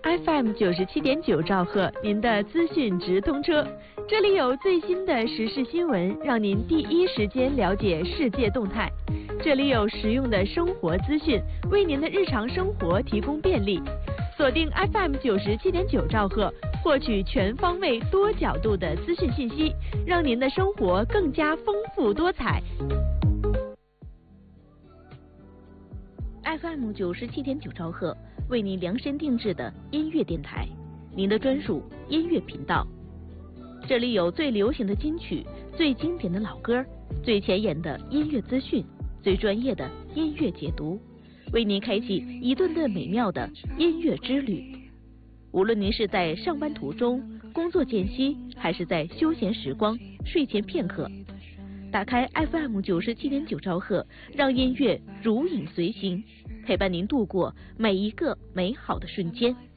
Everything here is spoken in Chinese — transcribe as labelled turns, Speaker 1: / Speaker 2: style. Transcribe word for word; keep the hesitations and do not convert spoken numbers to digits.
Speaker 1: F M 九十七点九兆赫，您的资讯直通车。这里有最新的时事新闻，让您第一时间了解世界动态。这里有实用的生活资讯，为您的日常生活提供便利。锁定 F M 九十七点九兆赫，获取全方位、多角度的资讯信息，让您的生活更加丰富多彩。
Speaker 2: F M 九十七点九兆赫，为您量身定制的音乐电台，您的专属音乐频道。这里有最流行的金曲、最经典的老歌、最前沿的音乐资讯、最专业的音乐解读，为您开启一段段美妙的音乐之旅。无论您是在上班途中、工作间隙，还是在休闲时光、睡前片刻，打开 F M 九十七点九兆赫，让音乐如影随形，陪伴您度过每一个美好的瞬间。